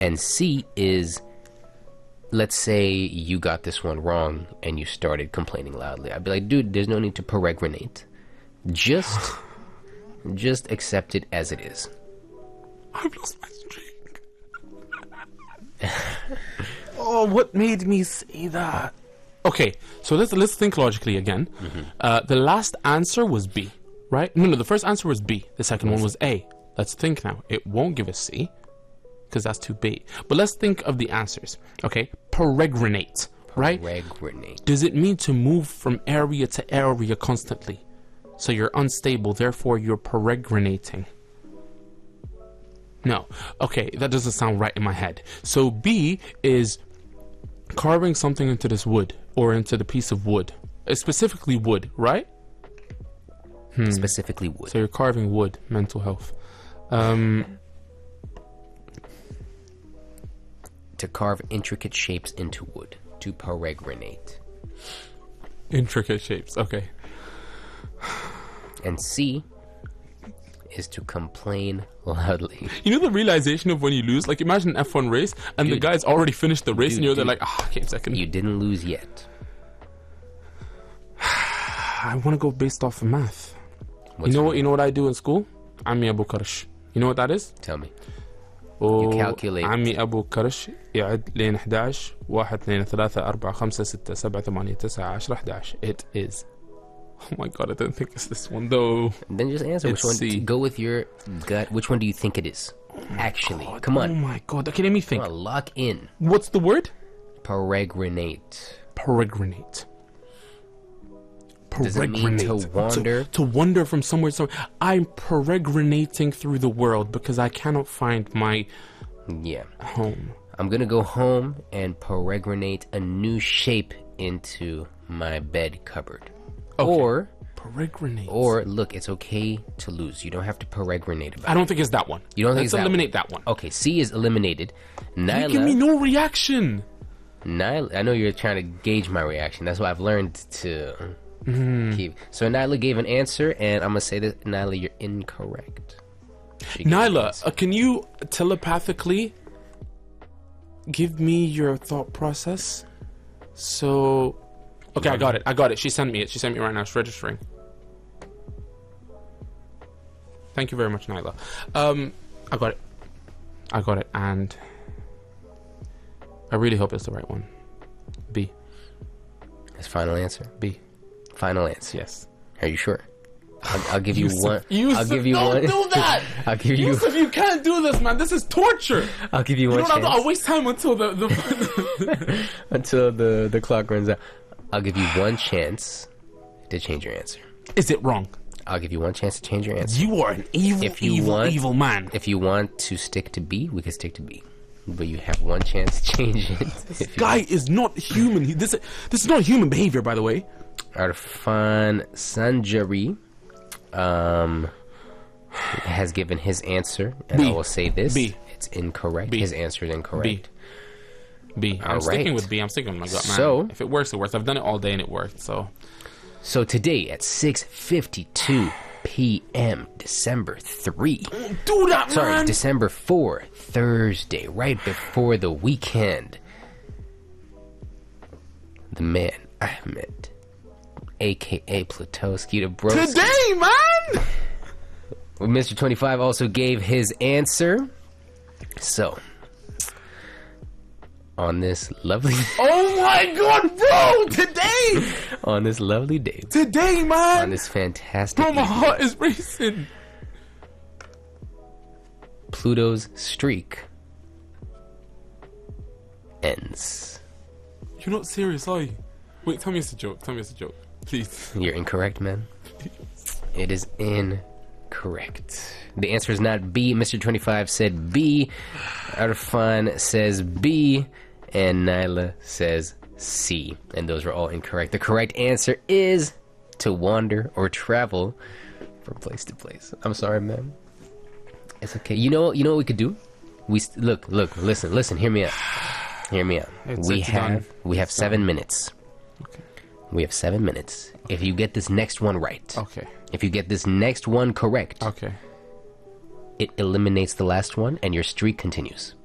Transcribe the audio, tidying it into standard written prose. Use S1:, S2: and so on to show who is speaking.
S1: And C is, let's say you got this one wrong and you started complaining loudly. I'd be like, dude, there's no need to peregrinate. Just accept it as it is.
S2: I've lost my streak. Oh, what made me say that? Okay, so let's think logically again. The last answer was B, right? No, the first answer was B. The second one was A. Let's think now. It won't give us C, because that's too big. But let's think of the answers. Okay, peregrinate, right?
S1: Peregrinate.
S2: Does it mean to move from area to area constantly? So you're unstable, therefore you're peregrinating. No. Okay, that doesn't sound right in my head. So B is carving something into this wood, or into the piece of wood. Specifically wood, right?
S1: Specifically wood.
S2: So you're carving wood, mental health.
S1: To carve intricate shapes into wood. To peregrinate.
S2: Intricate shapes, okay.
S1: And C is to complain loudly.
S2: You know the realization of when you lose? Like, imagine an F1 race, and the guy's already finished the race, and you're there like, I came second.
S1: You didn't lose yet.
S2: I want to go based off of math.
S1: What's
S2: You know what I do in school? Ami Abu Karsh. You know what that is?
S1: Tell me.
S2: You
S1: calculate.
S2: عمي أبو كرش يعد لين 11 1 2 3 4 5 6 7 8 9 10 11. It is. Oh my god, I don't think it's this one though.
S1: Then just answer which one.
S2: C.
S1: Go with your gut. Which one do you think it is? Actually, come on.
S2: Oh my god. Okay, let me think.
S1: Come on, lock in.
S2: What's the word?
S1: Peregrinate.
S2: Peregrinate.
S1: Does it mean to wander?
S2: To wander from somewhere to somewhere. I'm peregrinating through the world because I cannot find my home.
S1: I'm gonna go home and peregrinate a new shape into my bed cupboard.
S2: Okay.
S1: Or
S2: peregrinate.
S1: Or look, it's okay to lose. You don't have to peregrinate about it.
S2: I don't think it's that one.
S1: You don't think
S2: Let's
S1: it's that
S2: eliminate that one.
S1: Okay, C is eliminated. Nyla,
S2: You give me no reaction.
S1: Nyla, I know you're trying to gauge my reaction. That's why I've learned to keep. So Nyla gave an answer, and I'm gonna say that Nyla, you're incorrect.
S2: Nyla, can you telepathically give me your thought process? So, okay, I got it. She sent me it. She sent me right now. It's registering. Thank you very much, Nyla. I got it, and I really hope it's the right one. B.
S1: His final answer.
S2: B.
S1: Final answer.
S2: Yes.
S1: Are you sure? I'll give you
S2: Yusuf,
S1: one.
S2: Yusuf,
S1: I'll give you
S2: don't
S1: one.
S2: do that.
S1: I'll give you.
S2: Yusuf, you can't do this, man. This is torture.
S1: I'll give you one
S2: You know what
S1: chance.
S2: I'll waste time until the
S1: until the clock runs out. I'll give you one chance to change your answer.
S2: Is it wrong?
S1: I'll give you one chance to change your answer.
S2: You are an evil man.
S1: If you want to stick to B, we can stick to B. But you have one chance to change it.
S2: This guy is not human. This is not human behavior, by the way.
S1: Arfan Sanjari has given his answer, and
S2: B.
S1: I will say this:
S2: B.
S1: It's incorrect.
S2: B.
S1: His answer is incorrect.
S2: B. I'm sticking with B. I'm sticking with my gut, man.
S1: So,
S2: if it works, it works. I've done it all day and it worked. So
S1: today at 6:52 p.m., December 3.
S2: Do that,
S1: Sorry,
S2: man.
S1: December 4, Thursday, right before the weekend. The man Ahmed, aka Plutowski, the bro.
S2: Today, man.
S1: Well, Mr. 25 also gave his answer. So, on this lovely
S2: Oh my God, bro! Today,
S1: on this lovely day,
S2: today, man.
S1: on this fantastic
S2: Bro, my
S1: evening,
S2: heart is racing.
S1: Pluto's streak ends.
S2: You're not serious, are you? Wait, tell me it's a joke. Tell me it's a joke, please.
S1: You're incorrect, man. It is incorrect. The answer is not B. Mr. 25 said B. Arfan says B. And Nyla says C. And those were all incorrect. The correct answer is to wander or travel from place to place. I'm sorry, man. It's okay. You know what we could do? Look, listen, hear me out. Hear me out. We have 7 minutes.
S2: Okay.
S1: We have 7 minutes. If you get this next one right.
S2: Okay.
S1: If you get this next one correct.
S2: Okay.
S1: It eliminates the last one and your streak continues.